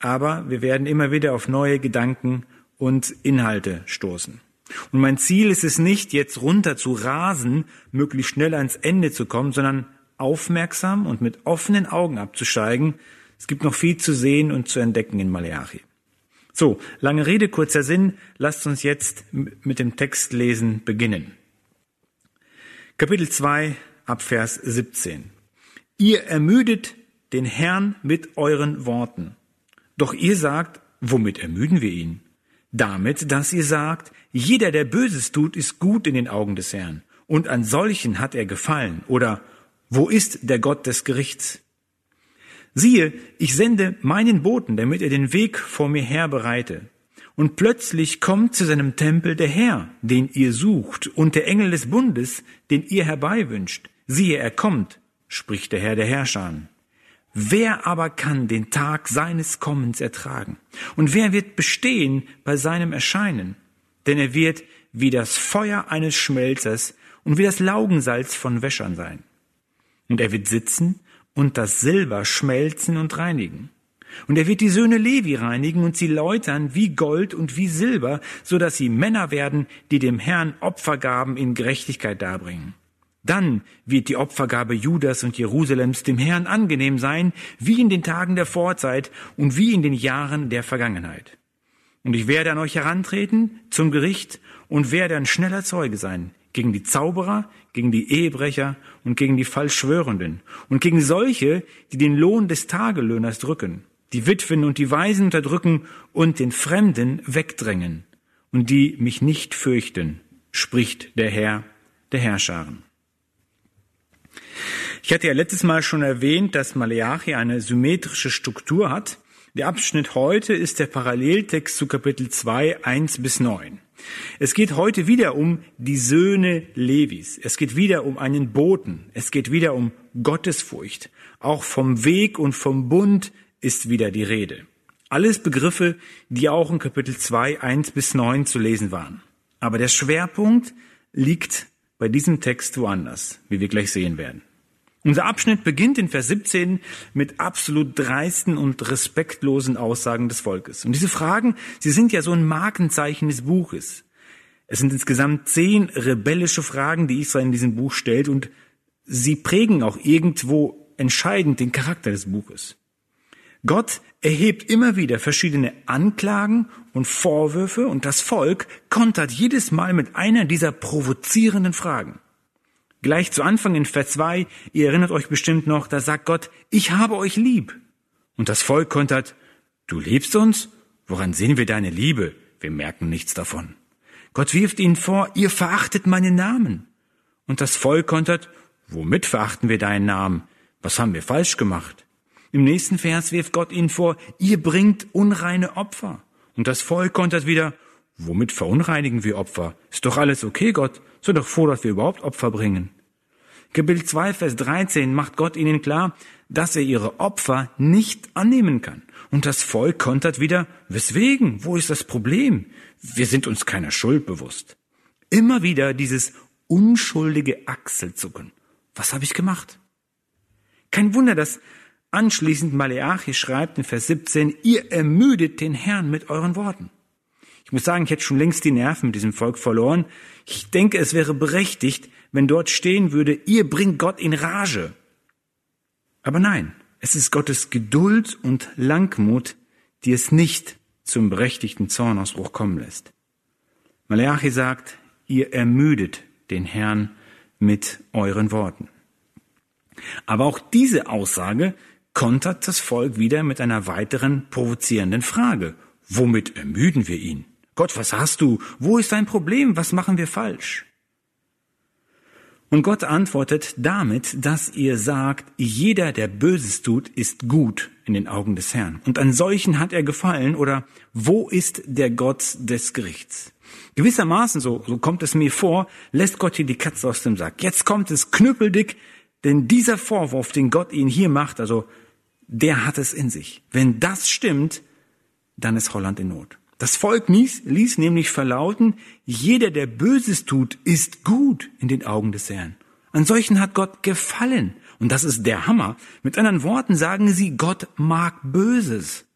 aber wir werden immer wieder auf neue Gedanken und Inhalte stoßen. Und mein Ziel ist es nicht, jetzt runter zu rasen, möglichst schnell ans Ende zu kommen, sondern aufmerksam und mit offenen Augen abzusteigen. Es gibt noch viel zu sehen und zu entdecken in Maleachi. So, lange Rede, kurzer Sinn. Lasst uns jetzt mit dem Textlesen beginnen. Kapitel 2, Abvers 17. Ihr ermüdet den Herrn mit euren Worten. Doch ihr sagt, womit ermüden wir ihn? Damit, dass ihr sagt, jeder, der Böses tut, ist gut in den Augen des Herrn. Und an solchen hat er gefallen. Oder, wo ist der Gott des Gerichts? Siehe, ich sende meinen Boten, damit er den Weg vor mir her bereite. Und plötzlich kommt zu seinem Tempel der Herr, den ihr sucht, und der Engel des Bundes, den ihr herbeiwünscht. Siehe, er kommt, spricht der Herr der Herrscher. Wer aber kann den Tag seines Kommens ertragen? Und wer wird bestehen bei seinem Erscheinen? Denn er wird wie das Feuer eines Schmelzers und wie das Laugensalz von Wäschern sein. Und er wird sitzen und das Silber schmelzen und reinigen. Und er wird die Söhne Levi reinigen und sie läutern wie Gold und wie Silber, so dass sie Männer werden, die dem Herrn Opfergaben in Gerechtigkeit darbringen. Dann wird die Opfergabe Judas und Jerusalems dem Herrn angenehm sein, wie in den Tagen der Vorzeit und wie in den Jahren der Vergangenheit. Und ich werde an euch herantreten zum Gericht und werde ein schneller Zeuge sein gegen die Zauberer, gegen die Ehebrecher und gegen die Falschschwörenden und gegen solche, die den Lohn des Tagelöhners drücken, die Witwen und die Waisen unterdrücken und den Fremden wegdrängen und die mich nicht fürchten, spricht der Herr der Herrscharen. Ich hatte ja letztes Mal schon erwähnt, dass Maleachi eine symmetrische Struktur hat. Der Abschnitt heute ist der Paralleltext zu Kapitel 2, 1-9. Es geht heute wieder um die Söhne Levis. Es geht wieder um einen Boten. Es geht wieder um Gottesfurcht. Auch vom Weg und vom Bund ist wieder die Rede. Alles Begriffe, die auch in Kapitel 2, 1-9 zu lesen waren. Aber der Schwerpunkt liegt bei diesem Text woanders, wie wir gleich sehen werden. Unser Abschnitt beginnt in Vers 17 mit absolut dreisten und respektlosen Aussagen des Volkes. Und diese Fragen, sie sind ja so ein Markenzeichen des Buches. Es sind insgesamt 10 rebellische Fragen, die Israel in diesem Buch stellt, und sie prägen auch irgendwo entscheidend den Charakter des Buches. Gott erhebt immer wieder verschiedene Anklagen und Vorwürfe, und das Volk kontert jedes Mal mit einer dieser provozierenden Fragen. Gleich zu Anfang in Vers 2, ihr erinnert euch bestimmt noch, da sagt Gott, ich habe euch lieb. Und das Volk kontert, du liebst uns? Woran sehen wir deine Liebe? Wir merken nichts davon. Gott wirft ihnen vor, ihr verachtet meinen Namen. Und das Volk kontert, womit verachten wir deinen Namen? Was haben wir falsch gemacht? Im nächsten Vers wirft Gott ihnen vor, ihr bringt unreine Opfer. Und das Volk kontert wieder, womit verunreinigen wir Opfer? Ist doch alles okay, Gott. Sei doch froh, dass wir überhaupt Opfer bringen. Kapitel 2, Vers 13 macht Gott ihnen klar, dass er ihre Opfer nicht annehmen kann. Und das Volk kontert wieder, weswegen? Wo ist das Problem? Wir sind uns keiner Schuld bewusst. Immer wieder dieses unschuldige Achselzucken. Was habe ich gemacht? Kein Wunder, dass anschließend Maleachi schreibt in Vers 17, ihr ermüdet den Herrn mit euren Worten. Ich muss sagen, ich hätte schon längst die Nerven mit diesem Volk verloren. Ich denke, es wäre berechtigt, wenn dort stehen würde, ihr bringt Gott in Rage. Aber nein, es ist Gottes Geduld und Langmut, die es nicht zum berechtigten Zornausbruch kommen lässt. Maleachi sagt, ihr ermüdet den Herrn mit euren Worten. Aber auch diese Aussage kontert das Volk wieder mit einer weiteren provozierenden Frage. Womit ermüden wir ihn? Gott, was hast du? Wo ist dein Problem? Was machen wir falsch? Und Gott antwortet damit, dass ihr sagt, jeder, der Böses tut, ist gut in den Augen des Herrn. Und an solchen hat er gefallen, oder wo ist der Gott des Gerichts? Gewissermaßen, so kommt es mir vor, lässt Gott hier die Katze aus dem Sack. Jetzt kommt es knüppeldick, denn dieser Vorwurf, den Gott ihnen hier macht, also der hat es in sich. Wenn das stimmt, dann ist Holland in Not. Das Volk ließ nämlich verlauten, jeder, der Böses tut, ist gut in den Augen des Herrn. An solchen hat Gott gefallen. Und das ist der Hammer. Mit anderen Worten sagen sie, Gott mag Böses.